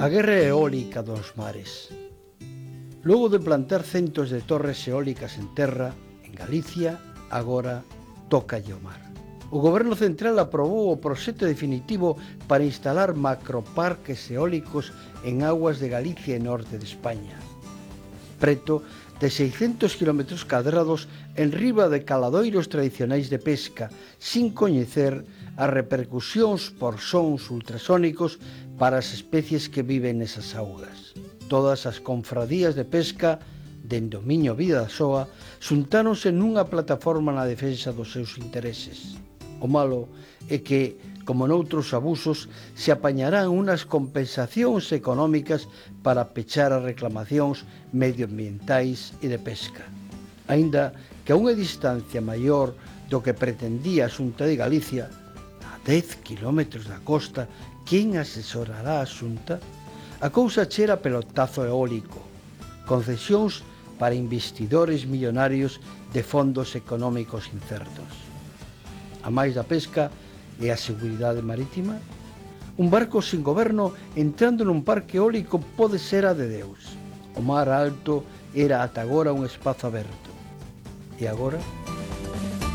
A guerra eólica dos mares. Logo de plantar centos de torres eólicas en terra, en Galicia, agora tócalle o mar. O Goberno Central aprobou o proxecto definitivo para instalar macroparques eólicos en aguas de Galicia e norte de España. Preto de 600 km cadrados en riba de caladoiros tradicionais de pesca, sin coñecer as repercusións por sons ultrasónicos para as especies que viven nesas augas. Todas as confradías de pesca dende o Miño Bidasoa xuntáronse nunha plataforma na defensa dos seus intereses. O malo é que, como noutros abusos, se apañarán unas compensacións económicas para pechar as reclamacións medioambientais e de pesca. Aínda que a unha distancia maior do que pretendía a Xunta de Galicia, a 10 km da costa, quen asesorará a Xunta? A cousa chera pelotazo eólico, concesións para investidores millonarios de fondos económicos incertos. A máis da pesca e a seguridade marítima, un barco sin goberno entrando nun parque eólico pode ser a de Deus. O mar alto era ata agora un espazo aberto. E agora?